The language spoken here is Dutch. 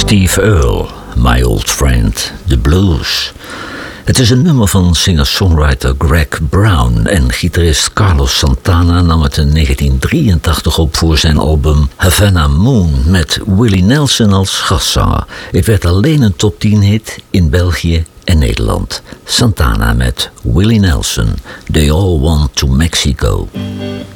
Steve Earle, My Old Friend, The Blues. Het is een nummer van singer-songwriter Greg Brown en gitarist Carlos Santana nam het in 1983 op voor zijn album Havana Moon met Willie Nelson als gastzanger. Het werd alleen een top 10 hit in België en Nederland. Santana met Willie Nelson, They All Want to Mexico.